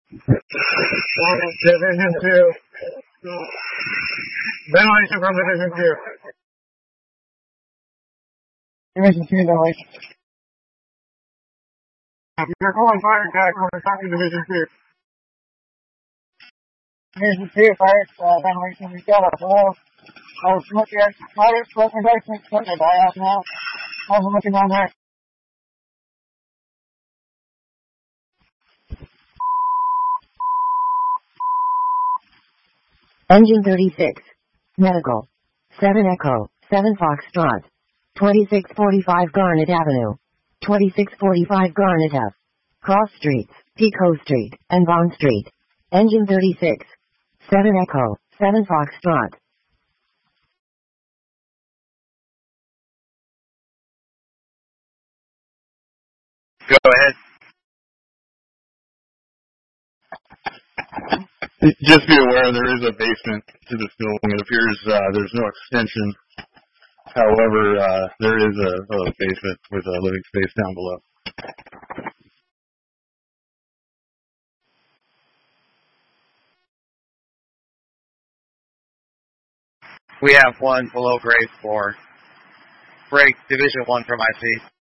Division 2. Ventilation from Division 2. Division 2 ventilation. You're calling fire attack on the top of Division 2. Division 2 fire ventilation. We got a flow. I was looking at fire smoking basement. Something die out now. I was looking on there. Engine 36. Medical. 7 Echo, 7 Foxtrot. 2645 Garnet Avenue. 2645 Garnet F. Cross Streets, Pico Street, and Bond Street. Engine 36. 7 Echo, 7 Foxtrot. Go ahead. Just be aware there is a basement to this building. It appears there's no extension. However, there is a basement with a living space down below. We have one below grade 4. Break Division 1 from IC.